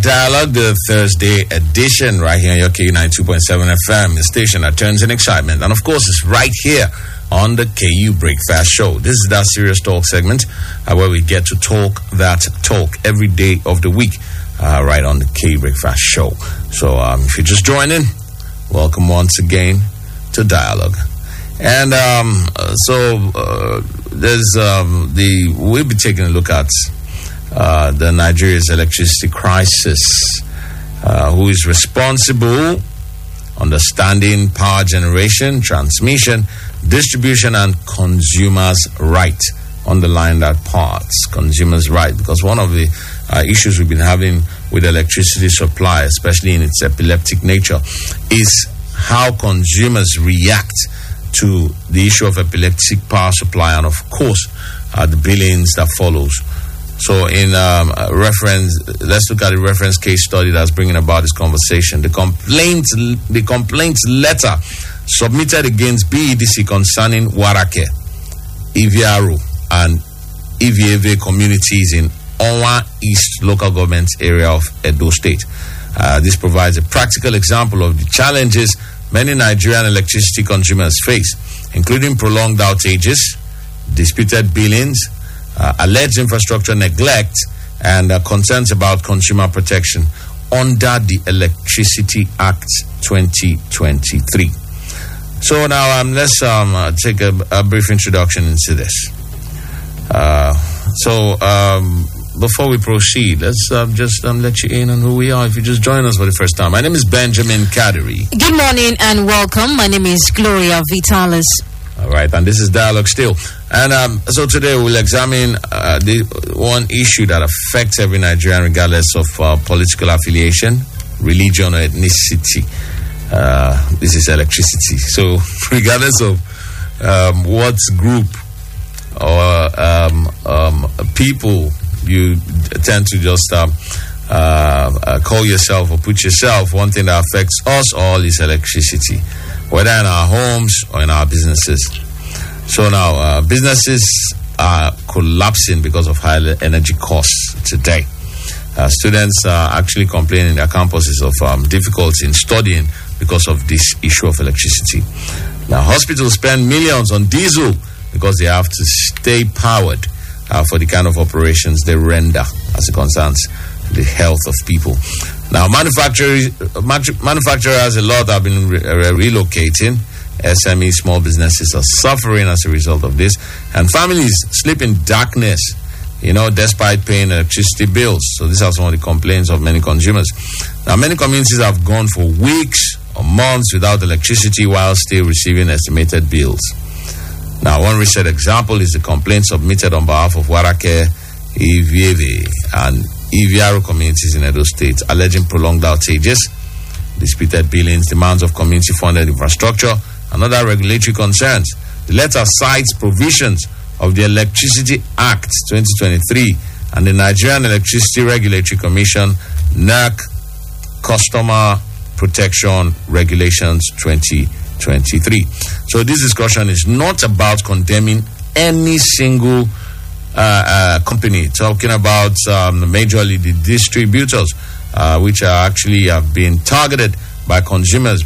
Dialogue, the Thursday edition, right here on your KU92.7 FM, the station that turns in excitement. And of course, it's right here on the KU Breakfast Show. This is that serious talk segment where we get to talk that talk every day of the week, right on the KU Breakfast Show. So if you just join in, welcome once again to Dialogue. And we'll be taking a look at the Nigeria's electricity crisis, who is responsible, understanding power generation, transmission, distribution, and consumers' right. Underline that part, consumers' right, because one of the issues we've been having with electricity supply, especially in its epileptic nature, is how consumers react to the issue of epileptic power supply, and of course, the billings that follows. So in reference, let's look at the reference case study that's bringing about this conversation. The complaint letter submitted against BEDC concerning Warake, Iviaru, and Ivieve communities in Onwa East local government area of Edo State. This provides a practical example of the challenges many Nigerian electricity consumers face, including prolonged outages, disputed billings, alleged infrastructure neglect, and concerns about consumer protection under the Electricity Act 2023. So now let's take a brief introduction into this. Before we proceed, let's just let you in on who we are if you just join us for the first time. My name is Benjamin Kadiri. Good morning and welcome. My name is Gloria Vitalis. All right, and this is Dialogue still. And so today we'll examine the one issue that affects every Nigerian regardless of political affiliation, religion, or ethnicity. This is electricity. So regardless of what group or people you tend to just call yourself or put yourself, one thing that affects us all is electricity, whether in our homes or in our businesses. So now, businesses are collapsing because of high energy costs today. Students are actually complaining in their campuses of difficulty in studying because of this issue of electricity. Now, hospitals spend millions on diesel because they have to stay powered for the kind of operations they render as it concerns the health of people. Now, manufacturers, a lot have been relocating. SME, small businesses are suffering as a result of this, and families sleep in darkness, despite paying electricity bills. So these are some of the complaints of many consumers. Now, many communities have gone for weeks or months without electricity while still receiving estimated bills. Now, one recent example is the complaint submitted on behalf of Warake, Ivieve, and Iviaru communities in Edo State, alleging prolonged outages, disputed billings, demands of community-funded infrastructure, and other regulatory concerns. The letter cites provisions of the Electricity Act 2023 and the Nigerian Electricity Regulatory Commission, NERC, Customer Protection Regulations 2023. So this discussion is not about condemning any single company, talking about majorly the distributors, which are actually have been targeted by consumers